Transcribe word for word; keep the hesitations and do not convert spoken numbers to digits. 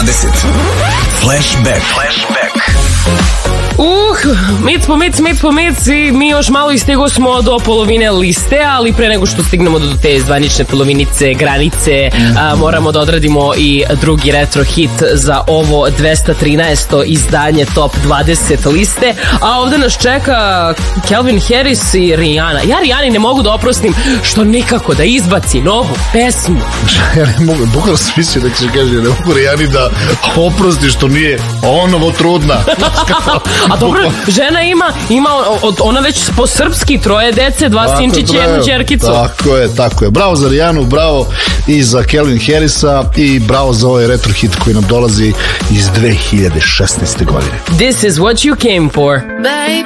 dvadeset. Flashback. Flashback. Uh, mic po mic, mic po mic i mi još malo i stigo smo do polovine liste, ali pre nego što stignemo do te zvanične polovinice, granice, a, moramo da odradimo i drugi retro hit za ovo dvesta trinaesto izdanje Top dvadeset liste, a ovde nas čeka Calvin Harris i Rihanna. Ja Rihanni ne mogu da oprostim što nikako da izbaci novu pesmu. Ja ne mogu, bukvalno sam mislio da će kaže, ne mogu Rihanni da oprosti što nije onovo trudna. A dobro, žena ima, ima ona već po srpski troje dece, dva tako sinčića i jednu ćerkicu. Tako je, tako je. Bravo za Rihannu, bravo i za Calvin Harrisa i bravo za ovaj retro hit koji nam dolazi iz dve hiljade šesnaeste godine. This is what you came for. Baby,